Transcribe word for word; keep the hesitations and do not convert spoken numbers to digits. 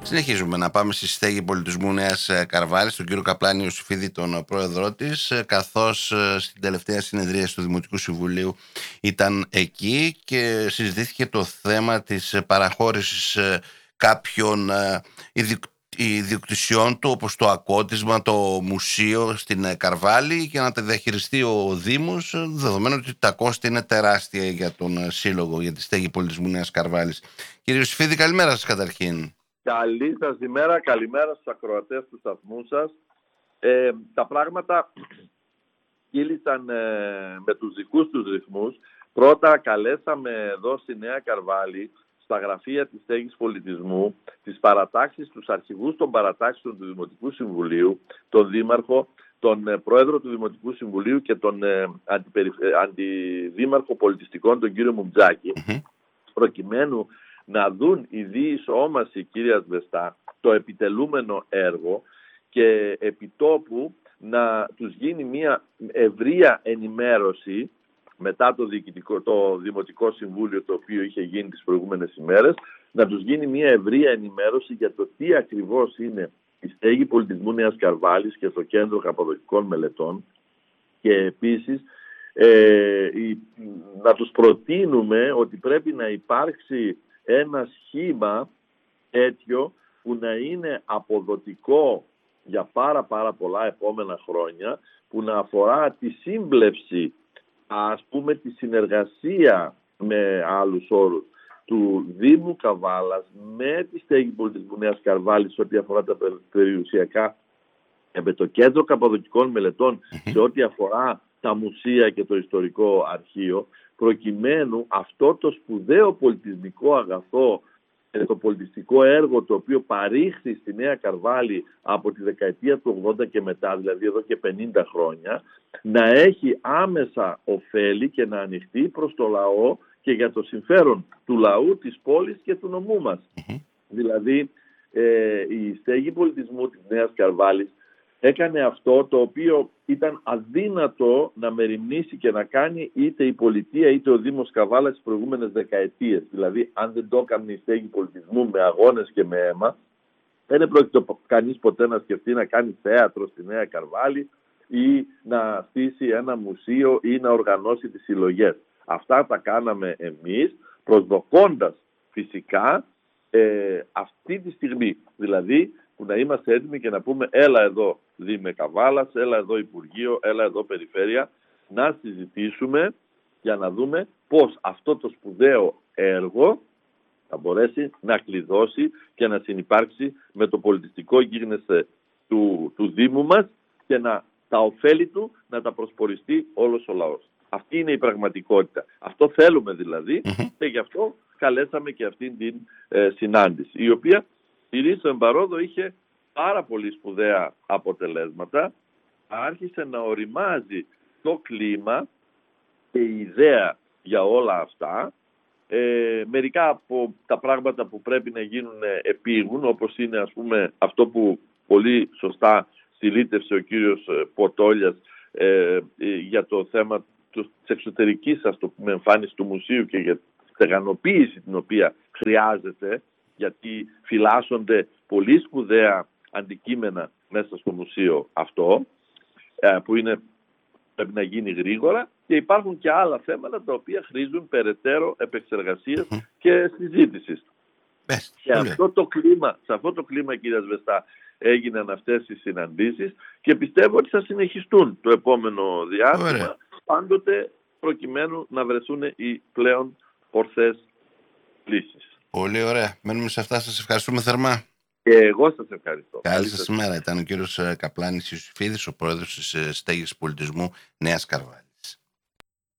Συνεχίζουμε να πάμε στη Στέγη Πολιτισμού Νέας Καρβάλης, τον κύριο Καπλάνη Ιωσήφιδη, τον πρόεδρό της, καθώς στην τελευταία συνεδρία του Δημοτικού Συμβουλίου ήταν εκεί και συζητήθηκε το θέμα της παραχώρησης κάποιων ιδιοκτησιών του, όπως το Ακότισμα, το Μουσείο στην Καρβάλη, και να τα διαχειριστεί ο Δήμος, δεδομένου ότι τα κόστη είναι τεράστια για τον Σύλλογο, για τη Στέγη Πολιτισμού Νέας Καρβάλης. Κύριε Ιωσήφιδη, καλημέρα σας καταρχήν. Καλή σας ημέρα, καλημέρα στους ακροατές του σταθμού σας. Ε, τα πράγματα κύλησαν ε, με τους δικούς τους ρυθμούς. Πρώτα καλέσαμε εδώ στη Νέα Καρβάλη, στα γραφεία της Στέγης Πολιτισμού, τις παρατάξεις, τους αρχηγούς των παρατάξεων του Δημοτικού Συμβουλίου, τον Δήμαρχο, τον ε, Πρόεδρο του Δημοτικού Συμβουλίου και τον ε, αντιπερι... ε, Αντιδήμαρχο Πολιτιστικών, τον κύριο Μουμτζάκη, mm-hmm. προκειμένου να δουν η διεισόμαση, κυρία Σβεστά, το επιτελούμενο έργο και επιτόπου να τους γίνει μια ευρεία ενημέρωση μετά το, διοικητικό, το Δημοτικό Συμβούλιο, το οποίο είχε γίνει τις προηγούμενες ημέρες, να τους γίνει μια ευρεία ενημέρωση για το τι ακριβώς είναι η Στέγη Πολιτισμού Νέας Καρβάλης και το Κέντρο Καπαδοκικών Μελετών, και επίσης ε, η, να τους προτείνουμε ότι πρέπει να υπάρξει ένα σχήμα τέτοιο που να είναι αποδοτικό για πάρα πάρα πολλά επόμενα χρόνια, που να αφορά τη σύμπλευση, ας πούμε τη συνεργασία με άλλους όρους του Δήμου Καβάλας με τη Στέγη Πολιτισμού Νέας Καρβάλης σε ό,τι αφορά τα περιουσιακά, με το Κέντρο Καπαδοκικών Μελετών σε ό,τι αφορά τα μουσεία και το ιστορικό αρχείο, προκειμένου αυτό το σπουδαίο πολιτισμικό αγαθό, το πολιτιστικό έργο το οποίο παρήχθη στη Νέα Καρβάλη από τη δεκαετία του ογδόντα και μετά, δηλαδή εδώ και πενήντα χρόνια, να έχει άμεσα ωφέλη και να ανοιχτεί προς το λαό και για το συμφέρον του λαού, της πόλης και του νομού μας. Mm-hmm. Δηλαδή ε, η Στέγη Πολιτισμού της Νέας Καρβάλης έκανε αυτό το οποίο ήταν αδύνατο να μεριμνήσει και να κάνει είτε η πολιτεία είτε ο Δήμος Καβάλας τις προηγούμενες δεκαετίες. Δηλαδή, αν δεν το έκανε η Στέγη Πολιτισμού με αγώνες και με αίμα, δεν επρόκειτο κανείς ποτέ να σκεφτεί να κάνει θέατρο στη Νέα Καρβάλη ή να στήσει ένα μουσείο ή να οργανώσει τις συλλογές. Αυτά τα κάναμε εμείς, προσδοκώντας φυσικά ε, αυτή τη στιγμή. Δηλαδή, που να είμαστε έτοιμοι και να πούμε έλα εδώ Δήμε Καβάλας, έλα εδώ Υπουργείο, έλα εδώ Περιφέρεια, να συζητήσουμε για να δούμε πώς αυτό το σπουδαίο έργο θα μπορέσει να κλειδώσει και να συνυπάρξει με το πολιτιστικό γίγνεσθε του, του Δήμου μας και να τα ωφέλη του να τα προσποριστεί όλος ο λαός. Αυτή είναι η πραγματικότητα. Αυτό θέλουμε δηλαδή mm-hmm. και γι' αυτό καλέσαμε και αυτήν την ε, συνάντηση, η οποία στο εμπαρόδο είχε πάρα πολύ σπουδαία αποτελέσματα. Άρχισε να οριμάζει το κλίμα και η ιδέα για όλα αυτά. Ε, μερικά από τα πράγματα που πρέπει να γίνουν επίγουν, όπως είναι ας πούμε αυτό που πολύ σωστά συλλήτευσε ο κύριος Ποτόλιας ε, ε, για το θέμα της εξωτερικής, ας το πούμε, εμφάνιση του μουσείου και για τη στεγανοποίηση την οποία χρειάζεται, γιατί φυλάσσονται πολύ σπουδαία αντικείμενα μέσα στο μουσείο αυτό, που είναι, πρέπει να γίνει γρήγορα, και υπάρχουν και άλλα θέματα τα οποία χρήζουν περαιτέρω επεξεργασίας και συζήτησης. Και αυτό το κλίμα, σε αυτό το κλίμα, κύριε Σβεστά, έγιναν αυτές οι συναντήσεις και πιστεύω ότι θα συνεχιστούν το επόμενο διάστημα, Ωραία. πάντοτε προκειμένου να βρεθούν οι πλέον ορθές λύσεις. Πολύ ωραία. Μένουμε σε αυτά. Σας ευχαριστούμε θερμά. Και εγώ σας ευχαριστώ. Καλή σας ημέρα. Ήταν ο κύριος Καπλάνης Ιωσήφιδης, ο πρόεδρος της Στέγης Πολιτισμού Νέας Καρβάλης.